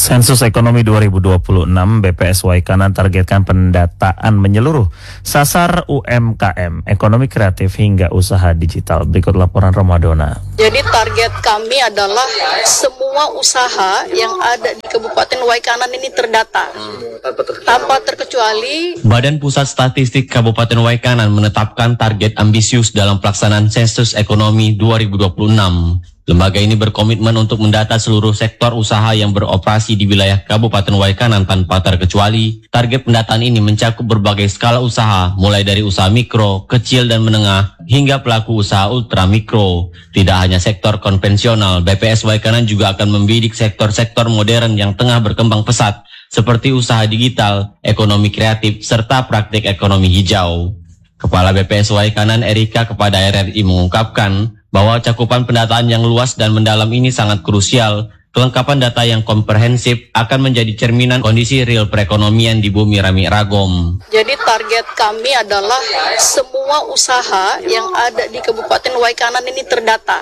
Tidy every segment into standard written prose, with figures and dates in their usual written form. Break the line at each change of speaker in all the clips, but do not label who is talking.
Sensus Ekonomi 2026 BPS Waikanan targetkan pendataan menyeluruh sasar UMKM, ekonomi kreatif hingga usaha digital. Berikut laporan Ramadona.
Jadi target kami adalah semua usaha yang ada di Kabupaten Waikanan ini terdata tanpa terkecuali.
Badan Pusat Statistik Kabupaten Waikanan menetapkan target ambisius dalam pelaksanaan Sensus Ekonomi 2026. Lembaga ini berkomitmen untuk mendata seluruh sektor usaha yang beroperasi di wilayah Kabupaten Waikanan tanpa terkecuali. Target pendataan ini mencakup berbagai skala usaha, mulai dari usaha mikro, kecil dan menengah, hingga pelaku usaha ultra mikro. Tidak hanya sektor konvensional, BPS Waikanan juga akan membidik sektor-sektor modern yang tengah berkembang pesat, seperti usaha digital, ekonomi kreatif, serta praktik ekonomi hijau. Kepala BPS Waikanan Erika kepada RRI mengungkapkan bahwa cakupan pendataan yang luas dan mendalam ini sangat krusial. Kelengkapan data yang komprehensif akan menjadi cerminan kondisi real perekonomian di Bumi Rami Ragom.
Jadi target kami adalah semua usaha yang ada di Kabupaten Waikanan ini terdata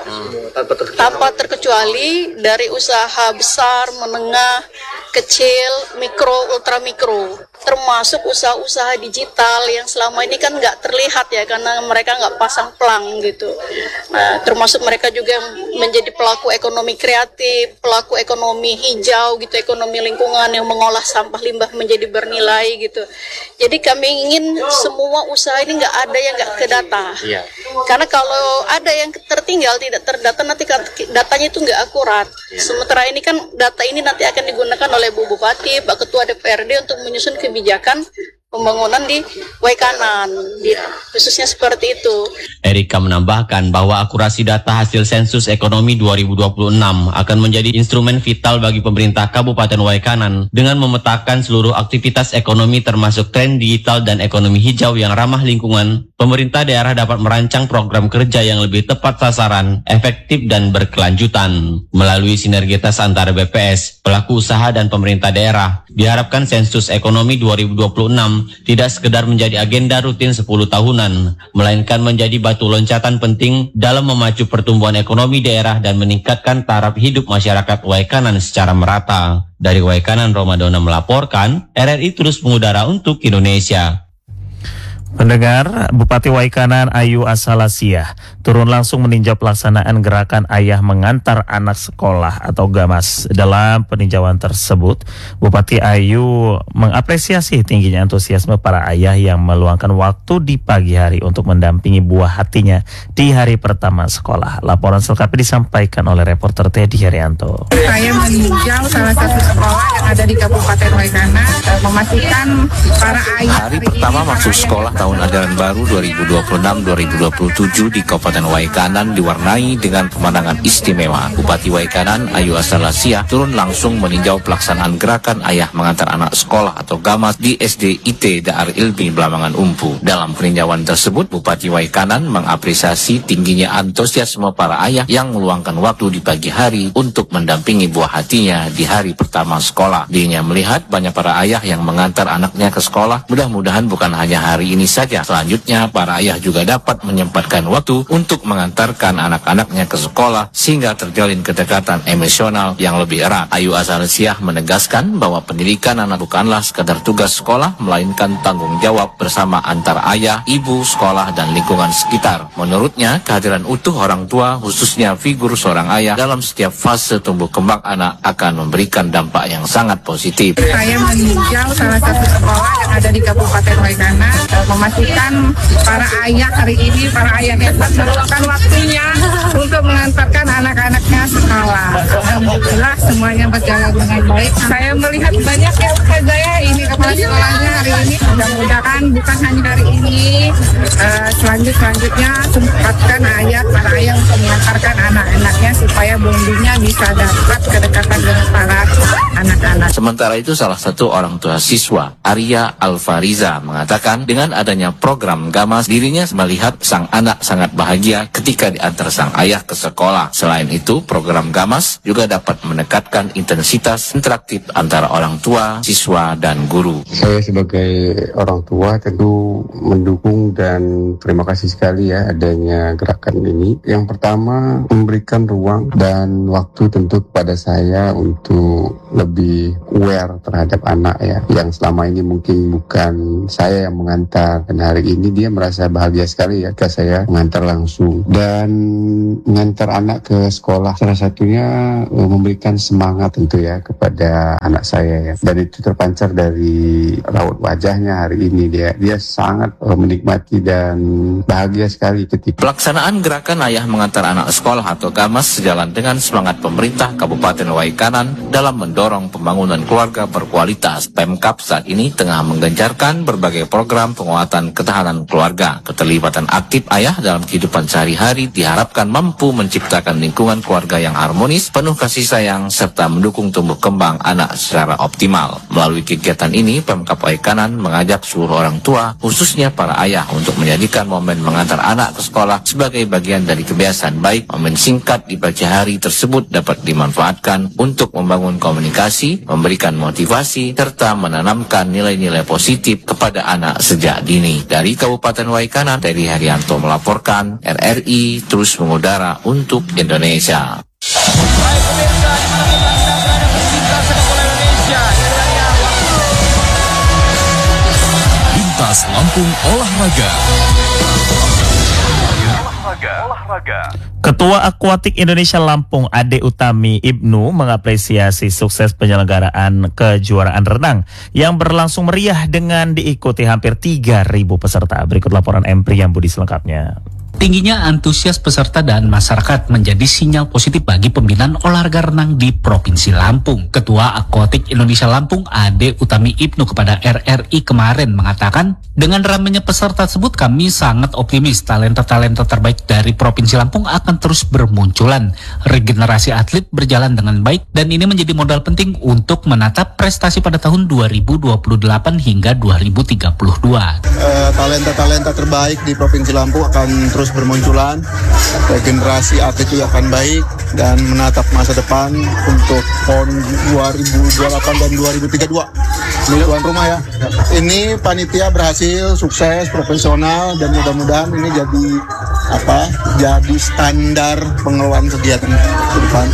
tanpa terkecuali, dari usaha besar, menengah, kecil, mikro, ultra mikro, termasuk usaha-usaha digital yang selama ini kan nggak terlihat ya, karena mereka nggak pasang pelang gitu. Nah, termasuk mereka juga yang menjadi pelaku ekonomi kreatif, pelaku ekonomi hijau gitu, ekonomi lingkungan yang mengolah sampah limbah menjadi bernilai gitu. Jadi kami ingin semua usaha ini nggak ada yang nggak kedata. Karena kalau ada yang tertinggal, tidak terdata, nanti datanya itu nggak akurat. Sementara ini kan data ini nanti akan digunakan oleh Bu Bupati, Pak Ketua DPRD untuk menyusun kebijakan pembangunan di Waikanan, khususnya seperti itu.
Erika menambahkan bahwa akurasi data hasil Sensus Ekonomi 2026 akan menjadi instrumen vital bagi pemerintah Kabupaten Waikanan dengan memetakan seluruh aktivitas ekonomi termasuk tren digital dan ekonomi hijau yang ramah lingkungan. Pemerintah daerah dapat merancang program kerja yang lebih tepat sasaran, efektif dan berkelanjutan. Melalui sinergitas antara BPS, pelaku usaha dan pemerintah daerah, diharapkan Sensus Ekonomi 2026 tidak sekedar menjadi agenda rutin 10 tahunan, melainkan menjadi batu loncatan penting dalam memacu pertumbuhan ekonomi daerah dan meningkatkan taraf hidup masyarakat Waikanan secara merata. Dari Waikanan, Ramadona melaporkan, RRI terus mengudara untuk Indonesia.
Pendengar, Bupati Waikanan Ayu Asalasia turun langsung meninjau pelaksanaan gerakan ayah mengantar anak sekolah atau GAMAS. Dalam peninjauan tersebut, Bupati Ayu mengapresiasi tingginya antusiasme para ayah yang meluangkan waktu di pagi hari untuk mendampingi buah hatinya di hari pertama sekolah. Laporan selengkapnya disampaikan oleh reporter Teddy Herianto.
Saya meninjau salah satu sekolah yang ada di Kabupaten Waikanan, memastikan para ayah
hari pertama masuk sekolah tahun ajaran baru 2026-2027 di Kabupaten Waikanan diwarnai dengan pemandangan istimewa. Bupati Waikanan Ayu Asalasia turun langsung meninjau pelaksanaan gerakan ayah mengantar anak sekolah atau GAMAS di SD IT Daar Ilmi Belamangan Umpu. Dalam peninjauan tersebut, Bupati Waikanan mengapresiasi tingginya antusiasme para ayah yang meluangkan waktu di pagi hari untuk mendampingi buah hatinya di hari pertama sekolah. Dirinya melihat banyak para ayah yang mengantar anaknya ke sekolah. Mudah-mudahan bukan hanya hari ini saja. Selanjutnya, para ayah juga dapat menyempatkan waktu untuk mengantarkan anak-anaknya ke sekolah sehingga terjalin kedekatan emosional yang lebih erat. Ayu Asalasia menegaskan bahwa pendidikan anak bukanlah sekadar tugas sekolah, melainkan tanggung jawab bersama antara ayah, ibu, sekolah, dan lingkungan sekitar. Menurutnya, kehadiran utuh orang tua, khususnya figur seorang ayah dalam setiap fase tumbuh kembang anak akan memberikan dampak yang sangat positif.
Saya meninjau salah satu sekolah yang ada di Kabupaten Waikanan, memastikan para ayah hari ini, para ayah dapat meluangkan waktunya untuk mengantarkan anak-anaknya sekolah. Alhamdulillah semuanya berjalan dengan baik. Saya melihat banyak ya saya ini kepala sekolahnya hari ini. Mudah-mudahan bukan hanya hari ini, selanjutnya sempatkan para ayah untuk mengantarkan anak-anaknya supaya bondingnya bisa dapat kedekatan dengan para anak-anak.
Sementara itu, salah satu orang tua siswa, Arya Alfariza, mengatakan dengan adanya program GAMAS, dirinya melihat sang anak sangat bahagia ketika diantar sang ayah ke sekolah. Selain itu, program GAMAS juga dapat mendekatkan intensitas interaktif antara orang tua, siswa, dan guru.
Saya sebagai orang tua tentu mendukung dan terima kasih sekali ya adanya gerakan ini. Yang pertama, memberikan ruang dan waktu tentu kepada saya untuk lebih aware terhadap anak ya, yang selama ini mungkin bukan saya yang mengantar, dan hari ini dia merasa bahagia sekali ya ketika saya mengantar langsung. Dan mengantar anak ke sekolah salah satunya memberikan semangat tentu ya kepada anak saya ya, dan itu terpancar dari raut wajahnya hari ini. Dia sangat menikmati dan bahagia sekali ketika
Pelaksanaan gerakan ayah mengantar anak sekolah atau GAMAS sejalan dengan semangat pemerintah Kabupaten Waikanan dalam mendorong pembangunan keluarga berkualitas. Pemkab saat ini tengah menggencarkan berbagai program penguatan ketahanan keluarga. Keterlibatan aktif ayah dalam kehidupan sehari-hari diharapkan mampu menciptakan lingkungan keluarga yang harmonis, penuh kasih sayang, serta mendukung tumbuh kembang anak secara optimal. Melalui kegiatan ini, Pemkab Waikanan mengajak seluruh orang tua, khususnya para ayah, untuk menjadikan momen mengantar anak ke sekolah sebagai bagian dari kebiasaan baik. Momen singkat di pagi hari tersebut dapat dimanfaatkan untuk membangun komunikasi, memberikan motivasi, serta menanamkan nilai-nilai positif kepada anak sejak dini. Dari Kabupaten Waikanan, Teddy Haryanto melaporkan, RRI terus mengudara untuk Indonesia.
Lintas Lampung Olahraga.
Ketua Akuatik Indonesia Lampung Ade Utami Ibnu mengapresiasi sukses penyelenggaraan kejuaraan renang yang berlangsung meriah dengan diikuti hampir 3.000 peserta. Berikut laporan M. Priyambudi selengkapnya.
Tingginya antusias peserta dan masyarakat menjadi sinyal positif bagi pembinaan olahraga renang di Provinsi Lampung. Ketua Akuatik Indonesia Lampung Ade Utami Ibnu kepada RRI kemarin mengatakan, dengan ramainya peserta tersebut kami sangat optimis talenta-talenta terbaik dari Provinsi Lampung akan terus bermunculan. Regenerasi atlet berjalan dengan baik dan ini menjadi modal penting untuk menatap prestasi pada tahun 2028 hingga 2032.
Talenta-talenta terbaik di Provinsi Lampung akan terus bermunculan, regenerasi atlet juga akan baik, dan menatap masa depan untuk PON 2028 dan 2032 milik tuan rumah ya. Ini panitia berhasil, sukses, profesional, dan mudah-mudahan ini jadi standar pengelolaan kegiatan ke depan.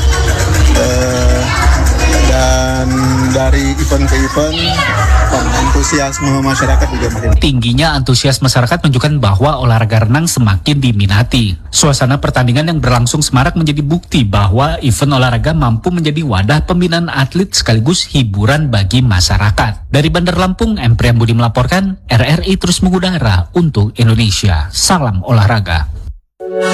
Dan dari event ke event, antusiasme masyarakat juga makin
tingginya. Antusias masyarakat menunjukkan bahwa olahraga renang semakin diminati. Suasana pertandingan yang berlangsung semarak menjadi bukti bahwa event olahraga mampu menjadi wadah pembinaan atlet sekaligus hiburan bagi masyarakat. Dari Bandar Lampung, M. Priyambudi melaporkan, RRI terus mengudara untuk Indonesia. Salam olahraga.